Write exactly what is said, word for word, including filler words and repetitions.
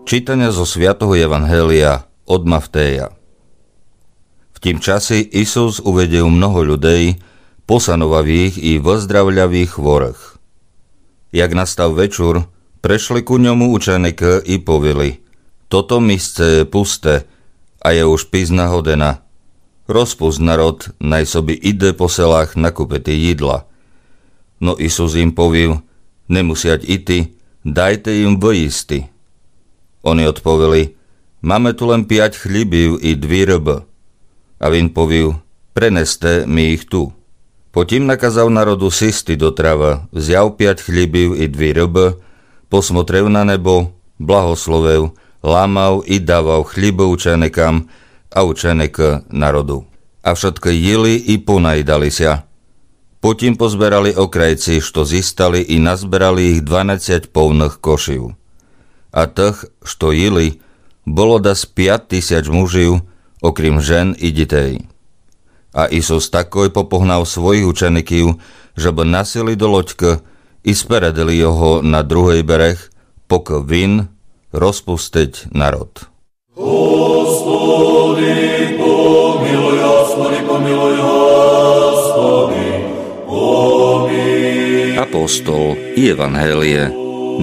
Čítania zo svätého evanjelia od Mattheja. V tým časi Isus uvedel mnoho ľudí, posanovavých i vozdravľavých chvorých. Jak nastal večer, prešli ku ňomu učeníci i povili: Toto mísce je pusté a je už pizna hodina. Rozpust narod, naj sobi ide po selách nakúpiti jídla. No Isus im povil: Nemusiať iti, dajte im vojísti. Oni odpoveli: Máme tu len piať chlíbiv i dvi ryby. A vin povil: Preneste mi ich tu. Potom nakazal narodu sisti do trava, vzal piať chlíbiv i dvi ryby, posmotrel na nebo, blahoslovel, lámal i dával chlíbo učenikám a učeníky narodu. A všetky jili i ponajdali sa. Potom pozberali okrajci, što zistali, i nazberali ich dvanásť polných košiv. A tých, što jili, bolo das päť tisíc muživ, okrім žen i detей. A Isus takoj popohnal svojich učeníkov, żeby nasili do loďka i speredili ho na druhý bereh, pok vin rozpustiť narod. Господи, помилуй, Господи, помилуй, Господи, помилуj. Apostol i Evanjelie